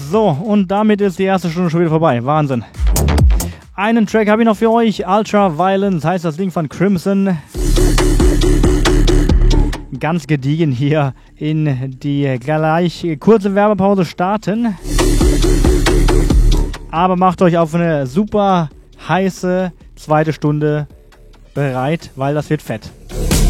So, und damit ist die erste Stunde schon wieder vorbei. Wahnsinn. Einen Track habe ich noch für euch. Ultra Violence heißt das Ding von Crimson. Ganz gediegen hier in die gleich kurze Werbepause starten. Aber macht euch auf eine super heiße zweite Stunde bereit, weil das wird fett.